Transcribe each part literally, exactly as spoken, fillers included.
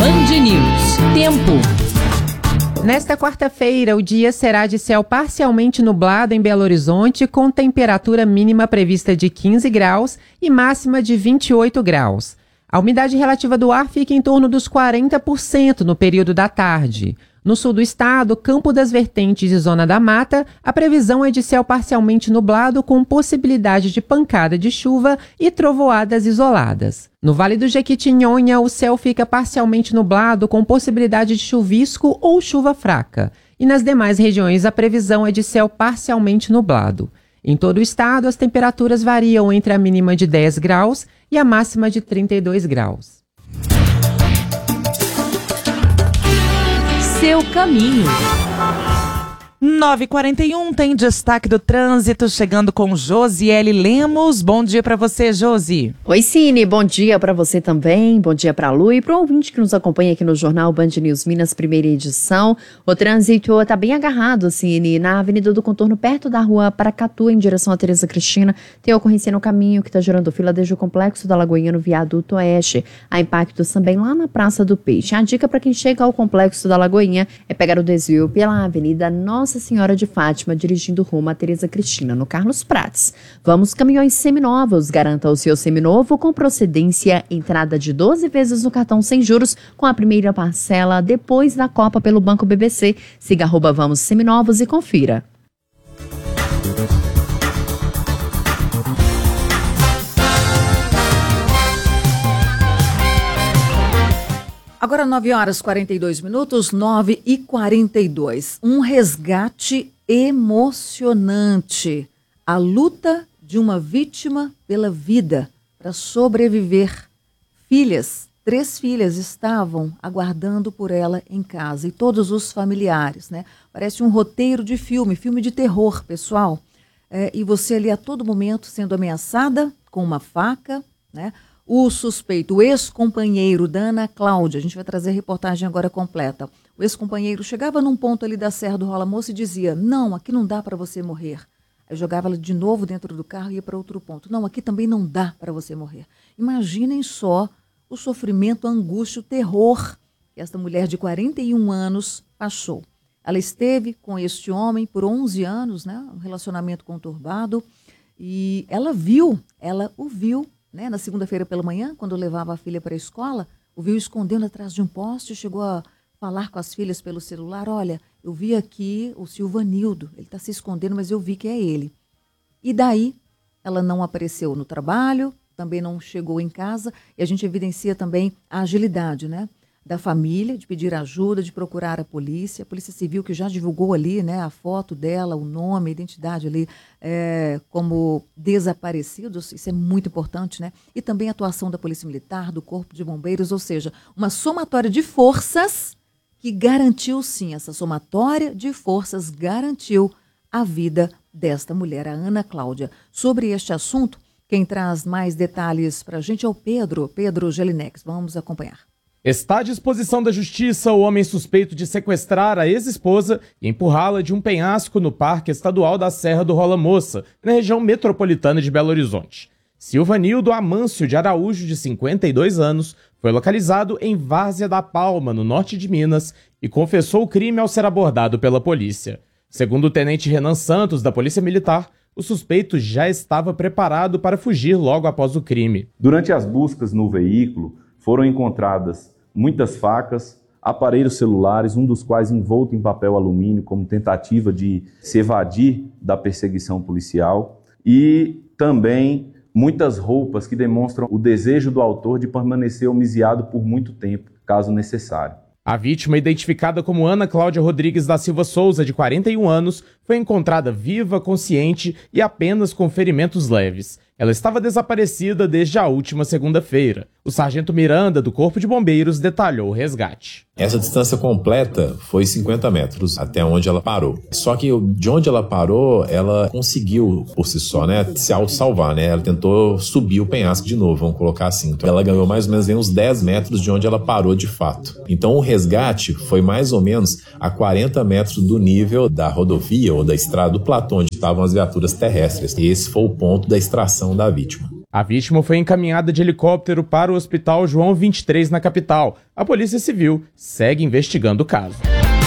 Band News. Tempo. Nesta quarta-feira, o dia será de céu parcialmente nublado em Belo Horizonte, com temperatura mínima prevista de quinze graus e máxima de vinte e oito graus. A umidade relativa do ar fica em torno dos quarenta por cento no período da tarde. No sul do estado, Campo das Vertentes e Zona da Mata, a previsão é de céu parcialmente nublado com possibilidade de pancada de chuva e trovoadas isoladas. No Vale do Jequitinhonha, o céu fica parcialmente nublado com possibilidade de chuvisco ou chuva fraca. E nas demais regiões, a previsão é de céu parcialmente nublado. Em todo o estado, as temperaturas variam entre a mínima de dez graus e a máxima de trinta e dois graus. Seu caminho. nove e quarenta e um tem destaque do trânsito, chegando com Josiele Lemos. Bom dia para você, Josi. Oi, Cine. Bom dia para você também. Bom dia para a Lu e para o ouvinte que nos acompanha aqui no Jornal Band News Minas, primeira edição. O trânsito está bem agarrado, Cine, na Avenida do Contorno, perto da Rua Paracatu, em direção a Tereza Cristina. Tem ocorrência no caminho que está gerando fila desde o Complexo da Lagoinha no Viaduto Oeste. Há impactos também lá na Praça do Peixe. A dica para quem chega ao Complexo da Lagoinha é pegar o desvio pela Avenida Nossa Senhora de Fátima, dirigindo rumo a Tereza Cristina, no Carlos Prates. Vamos caminhões seminovos. Garanta o seu seminovo com procedência, entrada de doze vezes no cartão sem juros, com a primeira parcela depois da Copa pelo Banco B B C. Siga arroba Vamos Seminovos e confira. Agora nove horas e quarenta e dois minutos, nove e quarenta e dois. Um resgate emocionante. A luta de uma vítima pela vida para sobreviver. Filhas, três filhas estavam aguardando por ela em casa e todos os familiares, né? Parece um roteiro de filme, filme de terror, pessoal. É, e você ali a todo momento sendo ameaçada com uma faca, né? O suspeito, o ex-companheiro da Ana Cláudia, a gente vai trazer a reportagem agora completa. O ex-companheiro chegava num ponto ali da Serra do Rola Moça e dizia: não, aqui não dá para você morrer. Aí jogava ela de novo dentro do carro e ia para outro ponto. Não, aqui também não dá para você morrer. Imaginem só o sofrimento, a angústia, o terror que esta mulher de quarenta e um anos passou. Ela esteve com este homem por onze anos, né, um relacionamento conturbado, e ela viu, ela o viu, né, na segunda-feira pela manhã, quando levava a filha para a escola, o viu escondendo atrás de um poste, chegou a falar com as filhas pelo celular: olha, eu vi aqui o Silvanildo, ele está se escondendo, mas eu vi que é ele. E daí, ela não apareceu no trabalho, também não chegou em casa, e a gente evidencia também a agilidade, né, da família, de pedir ajuda, de procurar a polícia, a Polícia Civil, que já divulgou ali, né, a foto dela, o nome, a identidade ali, é, como desaparecidos. Isso é muito importante, né? E também a atuação da Polícia Militar, do Corpo de Bombeiros, ou seja, uma somatória de forças que garantiu, sim, essa somatória de forças garantiu a vida desta mulher, a Ana Cláudia. Sobre este assunto, quem traz mais detalhes para a gente é o Pedro, Pedro Gelinex. Vamos acompanhar. Está à disposição da justiça o homem suspeito de sequestrar a ex-esposa e empurrá-la de um penhasco no Parque Estadual da Serra do Rola Moça, na região metropolitana de Belo Horizonte. Silvanildo Amâncio de Araújo, de cinquenta e dois anos, foi localizado em Várzea da Palma, no norte de Minas, e confessou o crime ao ser abordado pela polícia. Segundo o tenente Renan Santos, da Polícia Militar, o suspeito já estava preparado para fugir logo após o crime. Durante as buscas no veículo, foram encontradas muitas facas, aparelhos celulares, um dos quais envolto em papel alumínio como tentativa de se evadir da perseguição policial, e também muitas roupas que demonstram o desejo do autor de permanecer homiziado por muito tempo, caso necessário. A vítima, identificada como Ana Cláudia Rodrigues da Silva Souza, de quarenta e um anos, foi encontrada viva, consciente e apenas com ferimentos leves. Ela estava desaparecida desde a última segunda-feira. O sargento Miranda, do Corpo de Bombeiros, detalhou o resgate. Essa distância completa foi cinquenta metros até onde ela parou. Só que de onde ela parou, ela conseguiu por si só, né, se auto-salvar, né? Ela tentou subir o penhasco de novo, vamos colocar assim. Então ela ganhou mais ou menos uns dez metros de onde ela parou de fato. Então o resgate foi mais ou menos a quarenta metros do nível da rodovia ou da estrada do platô onde estavam as viaturas terrestres. E esse foi o ponto da extração da vítima. A vítima foi encaminhada de helicóptero para o Hospital João vinte e três na capital. A Polícia Civil segue investigando o caso.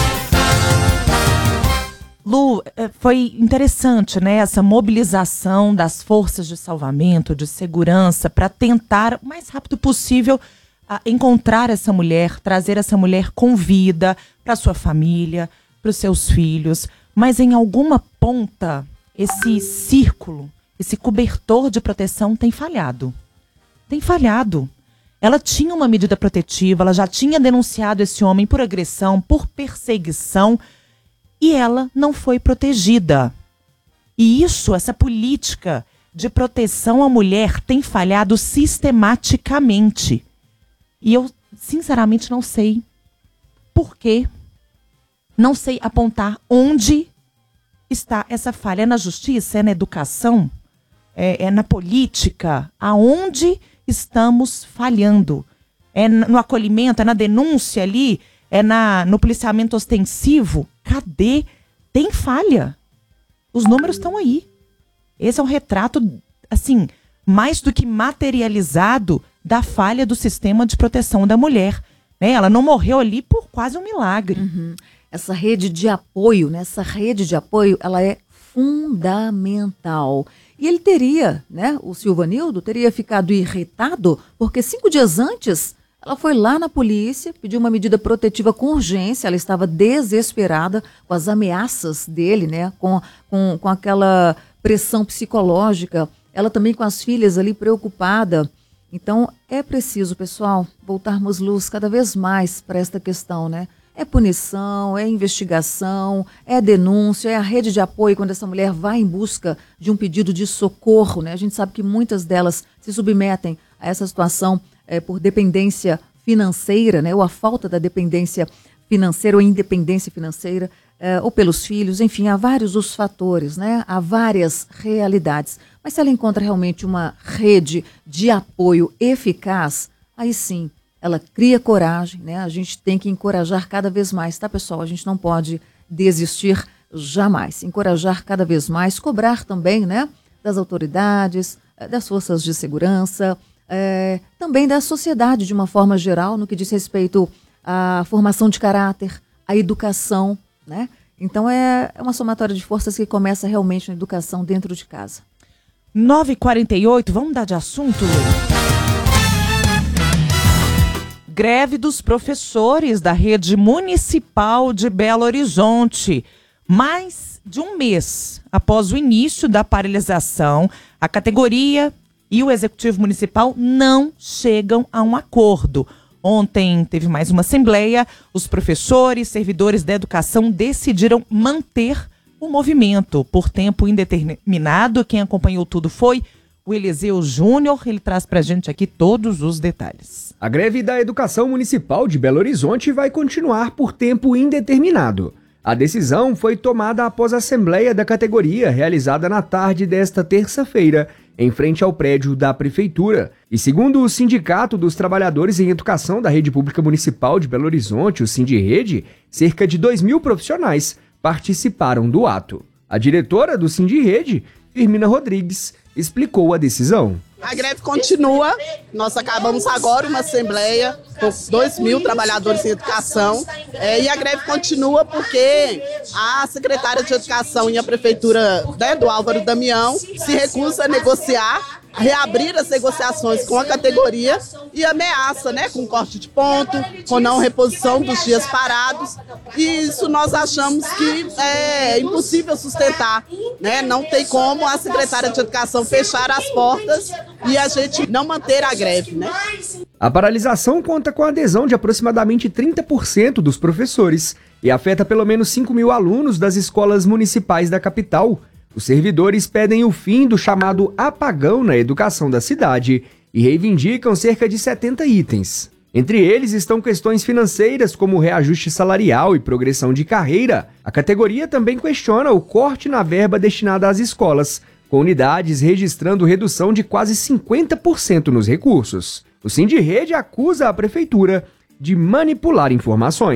Lu, foi interessante, né, essa mobilização das forças de salvamento, de segurança, para tentar, o mais rápido possível, a, encontrar essa mulher, trazer essa mulher com vida para sua família, para os seus filhos. Mas em alguma ponta, esse círculo, esse cobertor de proteção tem falhado. Tem falhado. Ela tinha uma medida protetiva, ela já tinha denunciado esse homem por agressão, por perseguição, e ela não foi protegida. E isso, essa política de proteção à mulher tem falhado sistematicamente. E eu, sinceramente, não sei por quê. Não sei apontar onde está essa falha. É na justiça? É na educação? É, é na política? Aonde estamos falhando? É no acolhimento? É na denúncia ali? É na, no policiamento ostensivo? Cadê? Tem falha. Os números estão aí. Esse é um retrato, assim, mais do que materializado da falha do sistema de proteção da mulher. Né? Ela não morreu ali por quase um milagre. Uhum. Essa rede de apoio, né? Essa rede de apoio, ela é fundamental. E ele teria, né? O Silvanildo teria ficado irritado porque cinco dias antes ela foi lá na polícia, pediu uma medida protetiva com urgência, ela estava desesperada com as ameaças dele, né? Com, com, com aquela pressão psicológica, ela também com as filhas ali preocupada. Então é preciso, pessoal, voltarmos luz cada vez mais para esta questão, né? É punição, é investigação, é denúncia, é a rede de apoio quando essa mulher vai em busca de um pedido de socorro, né? A gente sabe que muitas delas se submetem a essa situação é, por dependência financeira, né? Ou a falta da dependência financeira ou independência financeira, é, ou pelos filhos, enfim, há vários os fatores, né? Há várias realidades. Mas se ela encontra realmente uma rede de apoio eficaz, aí sim, ela cria coragem, né? A gente tem que encorajar cada vez mais, tá, pessoal? A gente não pode desistir jamais. Encorajar cada vez mais, cobrar também, né? Das autoridades, das forças de segurança, é, também da sociedade de uma forma geral, no que diz respeito à formação de caráter, à educação, né? Então é, é uma somatória de forças que começa realmente na educação dentro de casa. nove e quarenta e oito, vamos mudar de assunto, Lu? Greve dos professores da rede municipal de Belo Horizonte. Mais de um mês após o início da paralisação, a categoria e o executivo municipal não chegam a um acordo. Ontem teve mais uma assembleia, os professores, servidores da educação decidiram manter o movimento por tempo indeterminado. Quem acompanhou tudo foi o Eliseu Júnior, ele traz pra gente aqui todos os detalhes. A greve da Educação Municipal de Belo Horizonte vai continuar por tempo indeterminado. A decisão foi tomada após a assembleia da categoria, realizada na tarde desta terça-feira, em frente ao prédio da Prefeitura. E segundo o Sindicato dos Trabalhadores em Educação da Rede Pública Municipal de Belo Horizonte, o Sindirrede, cerca de dois mil profissionais participaram do ato. A diretora do Sindirrede, Firmina Rodrigues, explicou a decisão. A greve continua, nós acabamos agora uma assembleia com dois mil trabalhadores em educação é, e a greve continua porque a secretária de Educação e a Prefeitura, né, do Álvaro Damião se recusa a negociar, a reabrir as negociações com a categoria e ameaça, né, com corte de ponto, com não reposição dos dias parados, e isso nós achamos que é impossível sustentar, né? Não tem como a secretária de Educação fechar as portas e a gente não manter a greve, né? A paralisação conta com a adesão de aproximadamente trinta por cento dos professores e afeta pelo menos cinco mil alunos das escolas municipais da capital. Os servidores pedem o fim do chamado apagão na educação da cidade e reivindicam cerca de setenta itens. Entre eles estão questões financeiras como reajuste salarial e progressão de carreira. A categoria também questiona o corte na verba destinada às escolas, com unidades registrando redução de quase cinquenta por cento nos recursos. O Sindirrede acusa a prefeitura de manipular informações.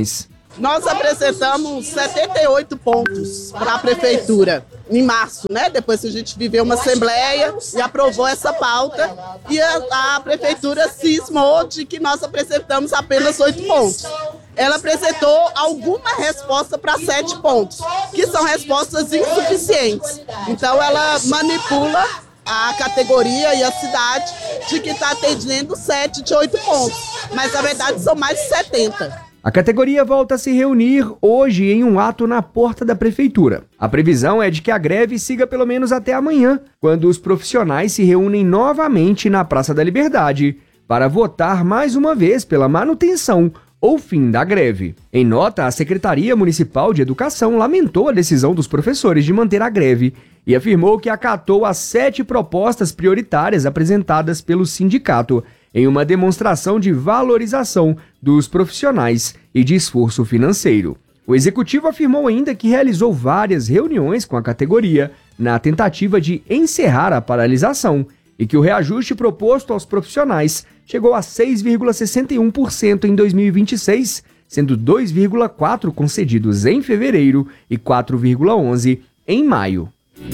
Nós apresentamos setenta e oito pontos para a prefeitura em março, né? Depois que a gente viveu uma assembleia e aprovou essa pauta, e a, a prefeitura cismou de que nós apresentamos apenas oito pontos. Ela apresentou alguma resposta para sete pontos, que são respostas insuficientes. Então ela manipula a categoria e a cidade de que está atendendo sete de oito pontos, mas na verdade são mais de setenta. A categoria volta a se reunir hoje em um ato na porta da prefeitura. A previsão é de que a greve siga pelo menos até amanhã, quando os profissionais se reúnem novamente na Praça da Liberdade para votar mais uma vez pela manutenção ou fim da greve. Em nota, a Secretaria Municipal de Educação lamentou a decisão dos professores de manter a greve e afirmou que acatou as sete propostas prioritárias apresentadas pelo sindicato em uma demonstração de valorização dos profissionais e de esforço financeiro. O executivo afirmou ainda que realizou várias reuniões com a categoria na tentativa de encerrar a paralisação e que o reajuste proposto aos profissionais chegou a seis vírgula sessenta e um por cento em dois mil e vinte e seis, sendo dois vírgula quatro por cento concedidos em fevereiro e quatro vírgula onze por cento em maio.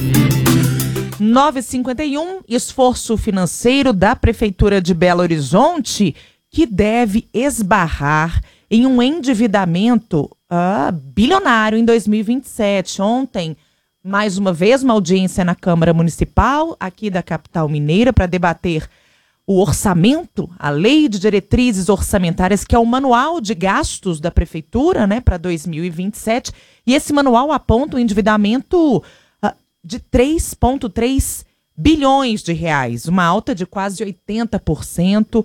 nove e cinquenta e um, esforço financeiro da Prefeitura de Belo Horizonte que deve esbarrar em um endividamento ah, bilionário em dois mil e vinte e sete. Ontem, mais uma vez, uma audiência na Câmara Municipal, aqui da capital mineira, para debater o orçamento, a Lei de Diretrizes Orçamentárias, que é o manual de gastos da Prefeitura, né, para dois mil e vinte e sete. E esse manual aponta um endividamento de três vírgula três bilhões de reais, uma alta de quase oitenta por cento.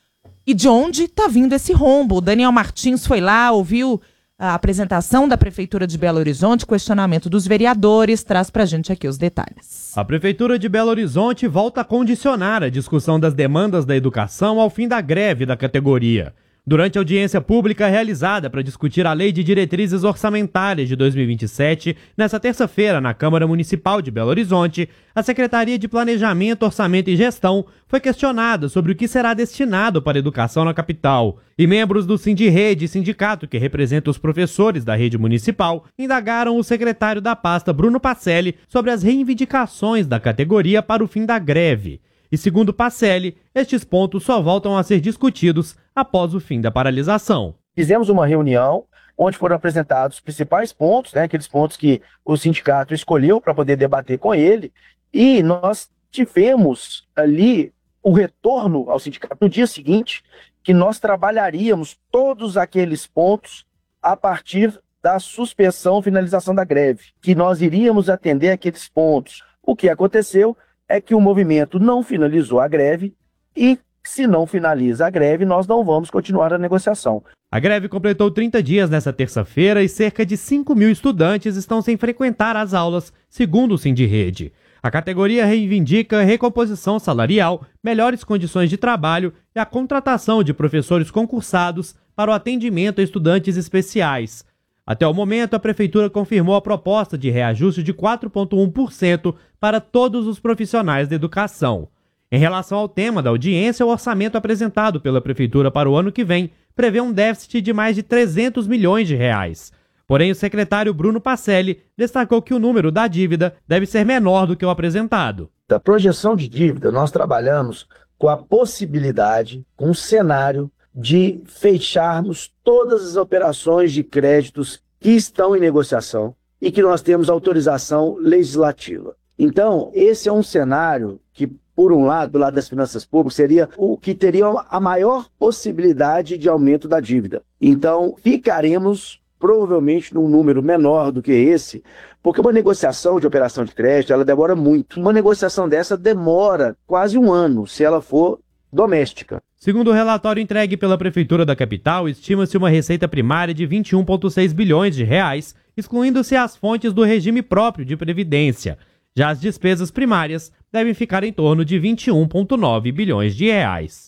E de onde está vindo esse rombo? O Daniel Martins foi lá, ouviu a apresentação da Prefeitura de Belo Horizonte, questionamento dos vereadores, traz pra gente aqui os detalhes. A Prefeitura de Belo Horizonte volta a condicionar a discussão das demandas da educação ao fim da greve da categoria. Durante a audiência pública realizada para discutir a Lei de Diretrizes Orçamentárias de dois mil e vinte e sete, nesta terça-feira, na Câmara Municipal de Belo Horizonte, a Secretaria de Planejamento, Orçamento e Gestão foi questionada sobre o que será destinado para a educação na capital. E membros do Sindirrede, sindicato que representa os professores da rede municipal, indagaram o secretário da pasta, Bruno Pacelli, sobre as reivindicações da categoria para o fim da greve. E segundo Pacelli, estes pontos só voltam a ser discutidos após o fim da paralisação. Fizemos uma reunião onde foram apresentados os principais pontos, né, aqueles pontos que o sindicato escolheu para poder debater com ele, e nós tivemos ali o retorno ao sindicato no dia seguinte, que nós trabalharíamos todos aqueles pontos a partir da suspensão e finalização da greve, que nós iríamos atender aqueles pontos. O que aconteceu é que o movimento não finalizou a greve e, se não finaliza a greve, nós não vamos continuar a negociação. A greve completou trinta dias nesta terça-feira e cerca de cinco mil estudantes estão sem frequentar as aulas, segundo o Sindirrede. A categoria reivindica recomposição salarial, melhores condições de trabalho e a contratação de professores concursados para o atendimento a estudantes especiais. Até o momento, a Prefeitura confirmou a proposta de reajuste de quatro vírgula um por cento para todos os profissionais da educação. Em relação ao tema da audiência, o orçamento apresentado pela Prefeitura para o ano que vem prevê um déficit de mais de trezentos milhões de reais. Porém, o secretário Bruno Pacelli destacou que o número da dívida deve ser menor do que o apresentado. Da projeção de dívida, nós trabalhamos com a possibilidade, com um cenário de fecharmos todas as operações de créditos que estão em negociação e que nós temos autorização legislativa. Então, esse é um cenário que, por um lado, do lado das finanças públicas, seria o que teria a maior possibilidade de aumento da dívida. Então, ficaremos provavelmente num número menor do que esse, porque uma negociação de operação de crédito, ela demora muito. Uma negociação dessa demora quase um ano, se ela for doméstica. Segundo o relatório entregue pela Prefeitura da capital, estima-se uma receita primária de vinte e um vírgula seis bilhões de reais, excluindo-se as fontes do regime próprio de previdência. Já as despesas primárias devem ficar em torno de vinte e um vírgula nove bilhões de reais.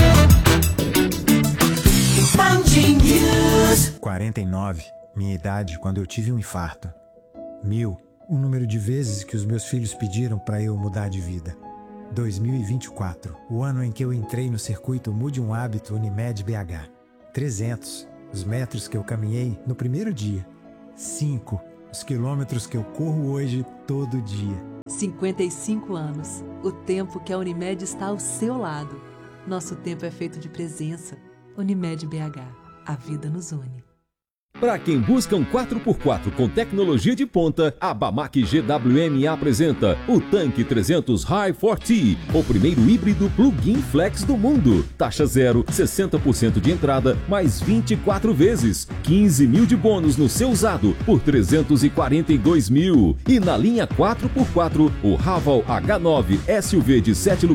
quarenta e nove, minha idade quando eu tive um infarto. Mil, o número de vezes que os meus filhos pediram para eu mudar de vida. dois mil e vinte e quatro, o ano em que eu entrei no circuito Mude um Hábito Unimed B H. trezentos, os metros que eu caminhei no primeiro dia. cinco. Os quilômetros que eu corro hoje todo dia. cinquenta e cinco anos. O tempo que a Unimed está ao seu lado. Nosso tempo é feito de presença. Unimed B H. A vida nos une. Para quem busca um quatro por quatro com tecnologia de ponta, a Bamac G W M apresenta o Tanque trezentos High quatro T, o primeiro híbrido plug-in flex do mundo. Taxa zero, sessenta por cento de entrada, mais vinte e quatro vezes. quinze mil de bônus no seu usado por trezentos e quarenta e dois mil. E na linha quatro por quatro, o Raval H nove S U V de sete lugares